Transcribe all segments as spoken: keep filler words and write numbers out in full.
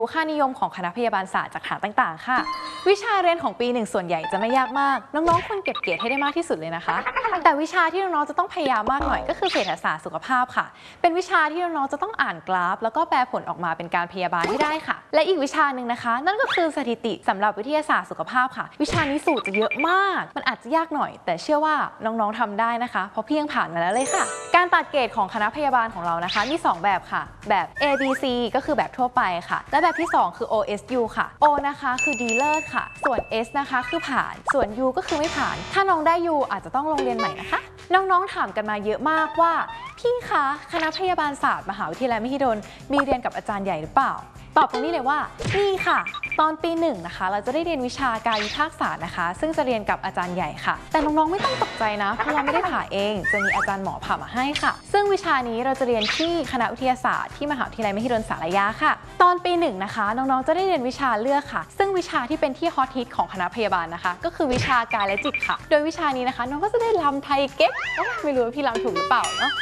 ค่านิยมของคณะพยาบาลศาสตร์จากฐานต่างๆค่ะวิชาเรียนของปีหนึ่งส่วนใหญ่จะไม่ยากมากน้องๆควรเก็บเกรดให้ได้มากที่สุดเลยนะคะแต่วิชาที่น้องๆจะต้องพยายามมากหน่อยก็คือเศรษฐศาสตร์สุขภาพค่ะเป็นวิชาที่น้องๆจะต้องอ่านกราฟแล้วก็แปลผลออกมาเป็นการพยาบาลให้ได้ค่ะและอีกวิชาหนึ่งนะคะนั่นก็คือสถิติสำหรับวิทยาศาสตร์สุขภาพค่ะวิชานี้สูตรจะเยอะมากมันอาจจะยากหน่อยแต่เชื่อว่าน้องๆทำได้นะคะเพราะพี่ยังผ่านมาแล้วเลยค่ะการตัดเกรดของคณะพยาบาลของเรานะคะมีสองแบบค่ะแบบ A B C ก็คือแบบทั่วไปค่ะและแบบที่สองคือ โอ เอส ยู ค่ะ O นะคะคือดีเลิศค่ะส่วน S นะคะคือผ่านส่วน U ก็คือไม่ผ่านถ้าน้องได้ U อาจจะต้องลงเรียนใหม่นะคะน้องๆถามกันมาเยอะมากว่าพี่คะคณะพยาบาลศาสตร์มหาวิทยาลัยมหิดลมีเรียนกับอาจารย์ใหญ่หรือเปล่าตอบตรงนี้เลยว่ามีค่ะตอนปีหนึ่งนะคะเราจะได้เรียนวิชากายวิภาคศาสตร์นะคะซึ่งจะเรียนกับอาจารย์ใหญ่ค่ะแต่น้องๆไม่ต้องตกใจนะเพราะเราไม่ได้ผ่าเองจะมีอาจารย์หมอผ่ามาให้ค่ะซึ่งวิชานี้เราจะเรียนที่คณะวิทยาศาสตร์ที่มหาวิทยาลัยมหิดลสารยาค่ะตอนปีหนึ่งนะคะน้องๆจะได้เรียนวิชาเลือกค่ะซึ่งวิชาที่เป็นที่ฮอตฮิตของคณะพยาบาลนะคะก็คือวิชากายและจิตค่ะโดยวิชานี้นะคะน้องก็จะได้รำไทยเก๊กไม่รู้ว่าพี่รำถูกหรือเปล่าเนาะ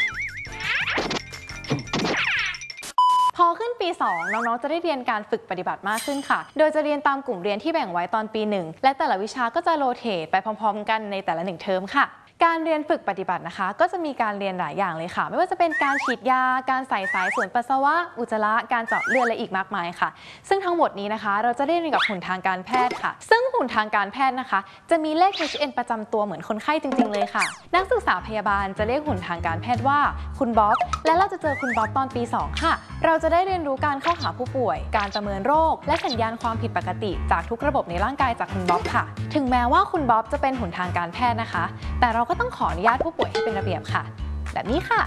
พอขึ้นปีสองน้องๆจะได้เรียนการฝึกปฏิบัติมากขึ้นค่ะโดยจะเรียนตามกลุ่มเรียนที่แบ่งไว้ตอนปีหนึ่งและแต่ละวิชาก็จะโรเตทไปพร้อมๆกันในแต่ละหนึ่งเทอมค่ะการเรียนฝึกปฏิบัตินะคะก็จะมีการเรียนหลายอย่างเลยค่ะไม่ว่าจะเป็นการฉีดยาการใส่สายส่วนปัสสาวะอุจจาระการเจาะเลือดและอีกมากมายค่ะซึ่งทั้งหมดนี้นะคะเราจะได้เรียนกับหุ่นทางการแพทย์ค่ะซึ่งหุ่นทางการแพทย์นะคะจะมีเลข เอช เอ็น ประจำตัวเหมือนคนไข้จริงๆเลยค่ะนักศึกษาพยาบาลจะเรียกหุ่นทางการแพทย์ว่าคุณบ๊อบและเราจะเจอคุณบ๊อบตอนปีสองค่ะเราจะได้เรียนรู้การเข้าหาผู้ป่วยการประเมินโรคและสัญญาณความผิดปกติจากทุกระบบในร่างกายจากคุณบ๊อบค่ะถึงแม้ว่าคุณบ๊อบจะเป็นหุ่นทางการแพทย์นะคะแต่เราก็ต้องขออนุญาตผู้ป่วยให้เป็นระเบียบค่ะแบบนี้ค่ะ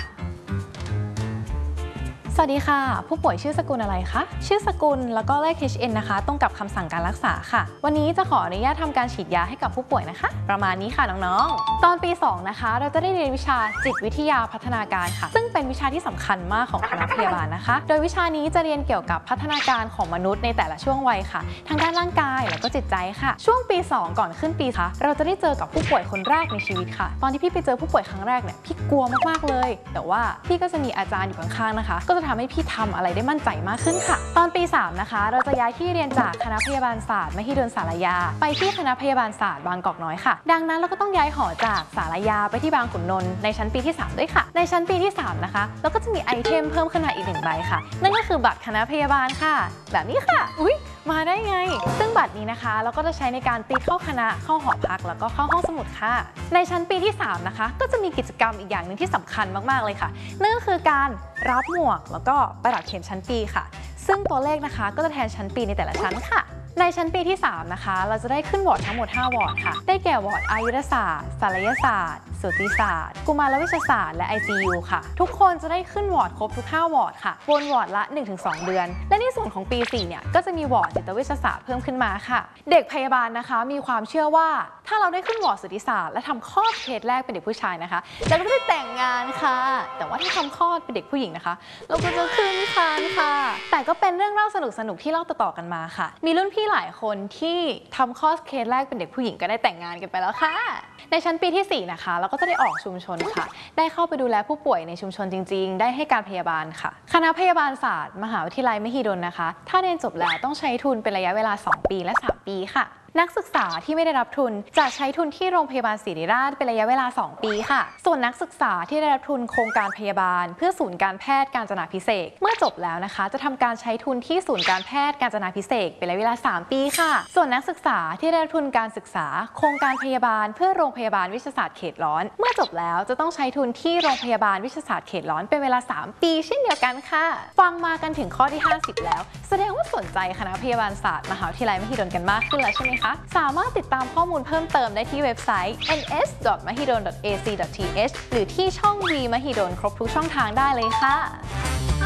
สวัสดีค่ะผู้ป่วยชื่อสกุลอะไรคะชื่อสกุลแล้วก็เลข เอช เอ็น นะคะตรงกับคำสั่งการรักษาค่ะวันนี้จะขออนุญาตทำการฉีดยาให้กับผู้ป่วยนะคะประมาณนี้ค่ะน้องๆตอนปีสองนะคะเราจะได้เรียนวิชาจิตวิทยาพัฒนาการค่ะซึ่งเป็นวิชาที่สำคัญมากของคณะพยาบาลนะคะโดยวิชานี้จะเรียนเกี่ยวกับพัฒนาการของมนุษย์ในแต่ละช่วงวัยค่ะทางด้านร่างกายแล้วก็จิตใจค่ะช่วงปีสองก่อนขึ้นปีค่ะเราจะได้เจอกับผู้ป่วยคนแรกในชีวิตค่ะตอนที่พี่ไปเจอผู้ป่วยครั้งแรกเนี่ยพี่กลัวมากๆเลยแต่ว่าพี่ก็จะมีอาจารย์อยู่ข้างๆนะคะก็จะทำให้พี่ทำอะไรได้มั่นใจมากขึ้นค่ะตอนปีสามนะคะเราจะย้ายที่เรียนจากคณะพยาบาลศาสตร์มหิดลสารยาไปที่คณะพยาบาลศาสตร์บางกอกน้อยค่ะดังนั้นเราก็ต้องย้ายหอจากสารยาไปที่บางขุนนนท์ในชั้นปีที่สามด้วยค่ะในชั้นปีที่สามนะคะเราก็จะมีไอเทมเพิ่มขึ้นมาอีกหนึ่งใบค่ะนั่นก็คือบัตรคณะพยาบาลค่ะแบบนี้ค่ะอุ๊ยมาได้ไงซึ่งบัตรนี้นะคะเราก็จะใช้ในการติดเข้าคณะเข้าหอพักแล้วก็เข้าห้องสมุดค่ะในชั้นปีที่สามนะคะก็จะมีกิจกรรมอีกอย่างหนึ่งที่สำคัญมากๆเลยค่ะนั่นก็คือการรับหมวกแล้วก็ประดับเข็มชั้นปีค่ะซึ่งตัวเลขนะคะก็จะแทนชั้นปีในแต่ละชั้นค่ะในชั้นปีที่สามนะคะเราจะได้ขึ้นวอร์ดทั้งหมดห้าวอร์ดค่ะได้แก่วอร์ดอายุรศาสตร์ศัลยศาสตร์สูติศาสตร์กุมารเวชศาสตร์และ ไอ ซี ยู ค่ะทุกคนจะได้ขึ้นวอร์ดครบทุกห้าวอร์ดค่ะวนวอร์ดละ หนึ่งถึงสอง เดือนและในส่วนของปีสี่เนี่ยก็จะมีวอร์ดจิตเวชศาสตร์เพิ่มขึ้นมาค่ะเด็กพยาบาลนะคะมีความเชื่อว่าถ้าเราได้ขึ้นวอร์ดสูติศาสตร์และทำคลอดเคสแรกเป็นเด็กผู้ชายนะคะเราก็จะได้แต่งงานค่ะแต่ว่าถ้าทำคลอดเป็นเด็กผู้หญิงนะคะเราก็จะขึ้นครรภ์ค่ะแต่ก็เป็นเรื่องเล่าสนุกๆที่เล่าต่อๆกันมาค่ะมีรุ่นพี่หลายคนที่ทำคลอดเคสแรกเป็นเด็กผู้หญิงก็ได้แต่งงานกันไปแล้วค่ะในชั้นปีที่สี่นะคะเราก็จะได้ออกชุมชนค่ะได้เข้าไปดูแลผู้ป่วยในชุมชนจริงๆได้ให้การพยาบาลค่ะคณะพยาบาลศาสตร์มหาวิทยาลัยมหิดลนะคะถ้าเรียนจบแล้วต้องใช้ทุนเป็นระยะเวลาสองปีและสามปีค่ะนักศึกษาที่ไม่ได้รับทุนจะใช้ทุนที่โรงพยาบาลศิริราชเป็นระยะเวลาสองปีค่ะส่วนนักศึกษาที่ได้รับทุนโครงการพยาบาลเพื่อศูนย์การแพทย์กาญจนาภิเษกเมื่อจบแล้วนะคะจะทำการใช้ทุนที่ศูนย์การแพทย์กาญจนาภิเษกเป็นระยะเวลาสามปีค่ะส่วนนักศึกษาที่ได้รับทุนการศึกษาโครงการพยาบาลเพื่อโรงพยาบาลวิทยาศาสตร์เขตร้อนเมื่อจบแล้วจะต้องใช้ทุนที่โรงพยาบาลวิทยาศาสตร์เขตร้อนเป็นเวลาสามปีเช่นเดียวกันค่ะฟังมากันถึงข้อที่ห้าสิบแล้วแสดงว่าสนใจคณะพยาบาลศาสตร์มหาวิทยาลัยมหิดลกันมากขึ้นแล้วใช่ไหมคะสามารถติดตามข้อมูลเพิ่มเติมได้ที่เว็บไซต์ เอ็น เอส ดอท มหิดล ดอท เอ ซี ดอท ที เอช หรือที่ช่อง วี มหิดลครบทุกช่องทางได้เลยค่ะ